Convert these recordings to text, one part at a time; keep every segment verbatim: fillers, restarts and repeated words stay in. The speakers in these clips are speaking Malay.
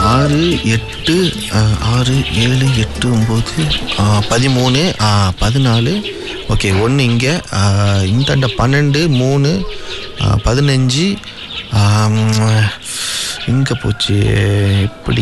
ஆறு எட்டு ஆறு ஏழு எட்டு ஒம்பது பதிமூணு பதினாலு. ஓகே, ஒன்று இங்கே, இந்தாண்ட பன்னெண்டு, மூணு, பதினஞ்சு. இங்கே போச்சு எப்படி?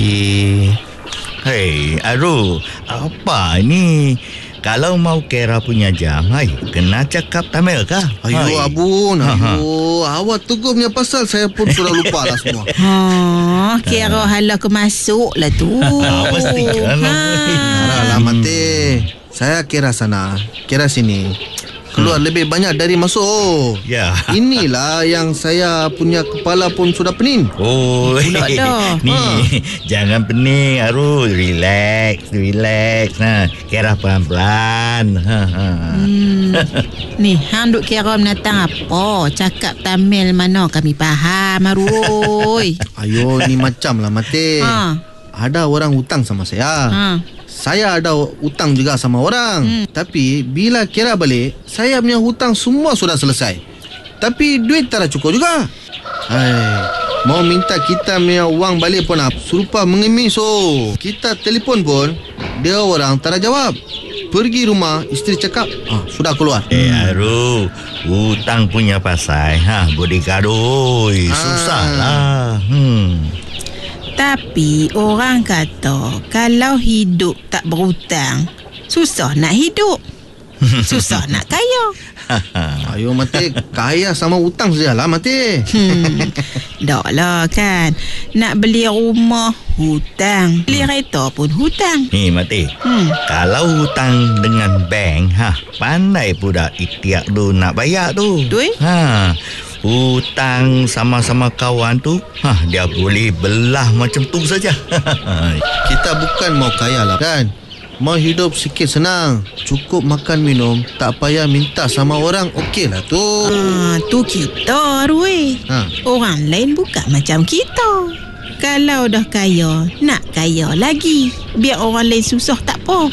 Hei, Aru, apa ni? Kalau mau Kera punya jam, hai, kena cakap Tamil kah? Ayo, hai. Abun, ayo. Awak tegur punya pasal saya pun sudah lupa lah semua. Ha, Kera halau ke masuk lah tu. Mesti kan? Ha. Lah, mati. Saya kira sana, kira sini. Keluar hmm. lebih banyak dari masuk. Ya. Inilah yang saya punya kepala pun sudah pening. Oh, ni ha. Jangan pening, Aru. Relax, relax. Nah, kira pelan-pelan. Ha, ha. Hmm. Ni, hang duk kira menatang apa? Cakap Tamil mana kami faham, Aru. Ayo, ni macam lah, Mati. Ha. Ada orang hutang sama saya. Ha. Saya ada hutang juga sama orang. Hmm. Tapi bila kira balik, saya punya hutang semua sudah selesai. Tapi duit tak ada cukup juga. Hai, mau minta kita punya uang balik pun apa? Serupa mengemis. So, kita telefon pun, dia orang tak ada jawab. Pergi rumah, isteri cakap, ah, sudah keluar. Eh, Aru, hutang punya pasal, ha, bodikadoi, ah. susah lah. Hmm. Tapi orang kata kalau hidup tak berhutang, susah nak hidup. Susah nak kaya. Ayo Mati, kaya sama hutang sajalah Mati. Hmm, dak lah kan. Nak beli rumah, hutang. Beli kereta pun hutang. Ni Mati, hmm. kalau hutang dengan bank, ha, pandai pula Itiak tu nak bayar tu. Betul? Ha. Hutang sama-sama kawan tu, ha, dia boleh belah macam tu saja. Kita bukan mau kaya lah kan. Mau hidup sikit senang. Cukup makan minum, tak payah minta sama orang, okey lah tu. Ha, tu kita Rui. Ha. Orang lain bukan macam kita. Kalau dah kaya, nak kaya lagi. Biar orang lain susah tak apa.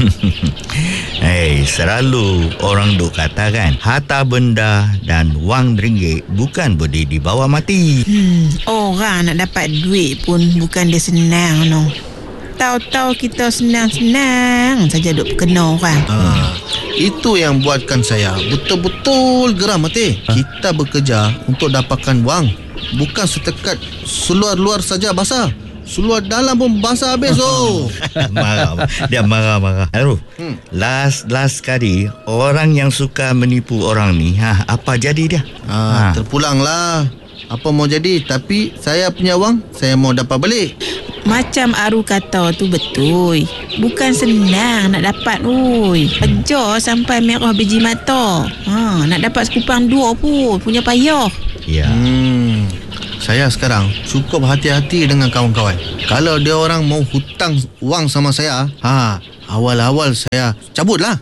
Hei, selalu orang duk katakan harta benda dan wang ringgit bukan boleh dibawa mati. Hmm, orang nak dapat duit pun bukan dia senang no. Tahu-tahu kita senang-senang saja duk kena orang. Ha, itu yang buatkan saya betul-betul geram Mati. Ha? Kita bekerja untuk dapatkan wang, bukan setekat seluar-luar saja basah. Seluar dalam pun basah habis. Oh. Marah. Dia marah-marah. Aduh, hmm. Last last kali orang yang suka menipu orang ni, ha, apa jadi dia? Ha, ha. Terpulanglah. Apa mau jadi? Tapi saya punya wang, saya mau dapat balik. Macam Aru kata tu betul. Bukan senang nak dapat. Oi, kerja sampai merah biji mata. Ha, nak dapat sekupang dua pun punya payah. Ya. Hmm. Saya sekarang cukup hati-hati dengan kawan-kawan. Kalau dia orang mau hutang wang sama saya, ha, awal-awal saya cabutlah.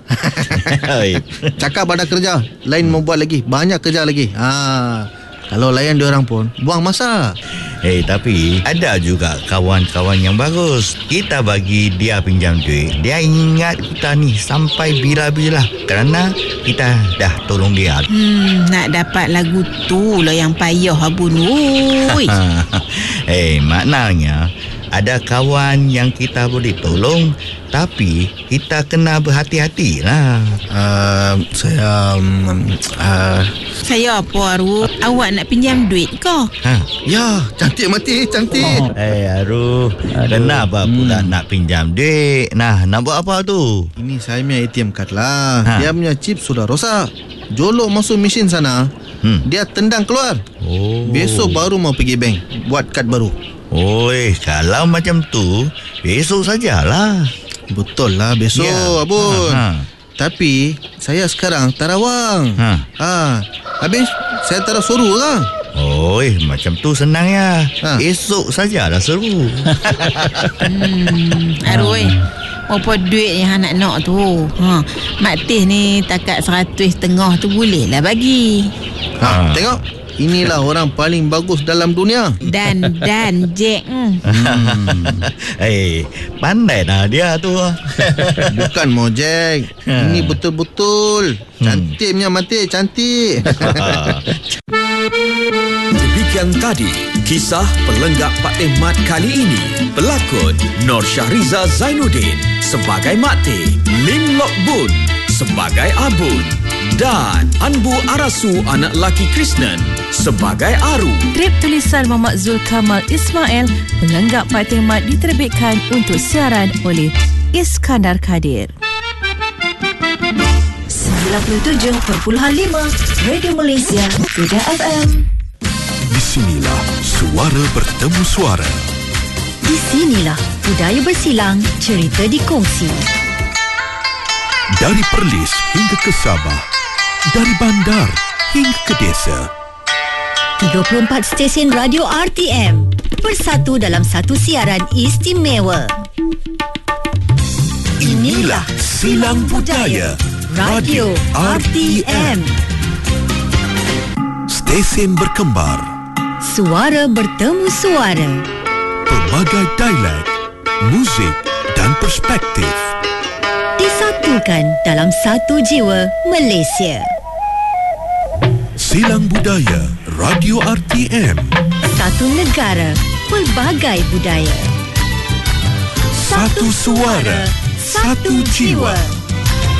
Cakap pada kerja, lain mau buat lagi, banyak kerja lagi. Ha, kalau layan dia orang pun buang masa. Eh, hey, tapi ada juga kawan-kawan yang bagus. Kita bagi dia pinjam duit, dia ingat kita ni sampai bila-bila kerana kita dah tolong dia. Hmm, nak dapat lagu tu lah yang payah Abun. Oi. Eh, hey, maknanya ada kawan yang kita boleh tolong, tapi kita kena berhati-hati lah. Uh, saya... Um, uh, saya apa, Aru? Awak nak pinjam duit ke? Ha? Ya, cantik Mati, cantik. Oh. Eh, hey, Aru, kenapa pula hmm. nak pinjam duit? Nah, nak buat apa tu? Ini saya punya A T M card lah. Ha? Dia punya chip sudah rosak. Jolok masuk mesin sana, hmm. dia tendang keluar. Oh. Besok baru mau pergi bank buat kad baru. Oi, kalau macam tu, besok sajalah. Betul lah, besok ya. Abun. Ha, ha. Tapi saya sekarang tak ada wang. Ha. Ha. Habis saya tak ada suruh lah. Oi, macam tu senang ya. Ha. Esok sajalah suruh. hmm, Arui, apa duit yang nak nak tu? Ha. Mak Teh ni takat seratus tengah tu boleh lah bagi. Ha. Ha. Tengok. Inilah orang paling bagus dalam dunia. Dan dan Jack. Hmm. Hey, pandai dah dia tu. Bukan mau Jack. Ini betul-betul cantiknya Mati, cantik. Demikian tadi kisah Pelenggak Patih Mat kali ini. Pelakon Nur Syahriza Zainuddin sebagai Mak Teh, Lim Lok Bun sebagai Abun dan Anbu Arasu anak laki Krishnan sebagai Aru. Skrip tulisan Muhammad Zulkamal Ismail, Pelenggak Patih Mat diterbitkan untuk siaran oleh Iskandar Kadir. sembilan puluh tujuh perpuluhan lima Radio Malaysia Sudah F M. Di sinilah suara bertemu suara. Di sinilah budaya bersilang, cerita dikongsi. Dari Perlis hingga ke Sabah, dari bandar hingga ke desa. tiga puluh empat stesen radio R T M bersatu dalam satu siaran istimewa. Inilah Silang Budaya Radio R T M. Stesen berkembar, Suara bertemu suara. pelbagai dialek, muzik dan perspektif. Disatukan dalam satu jiwa Malaysia. Silang Budaya Radio R T M. Satu negara, pelbagai budaya. Satu suara, satu jiwa.